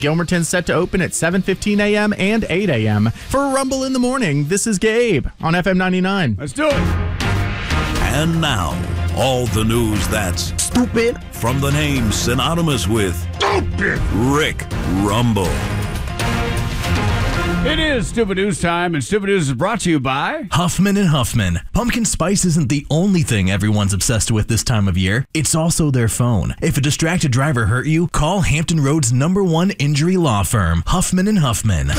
Gilmerton's set to open at 7:15 a.m. and 8 a.m. For Rumble in the Morning, this is Gabe on FM 99. Let's do it. And now, all the news that's stupid from the name synonymous with stupid, Rick Rumble. It is Stupid News time, and Stupid News is brought to you by Huffman & Huffman. Pumpkin spice isn't the only thing everyone's obsessed with this time of year. It's also their phone. If a distracted driver hurt you, call Hampton Road's #1 injury law firm, Huffman & Huffman.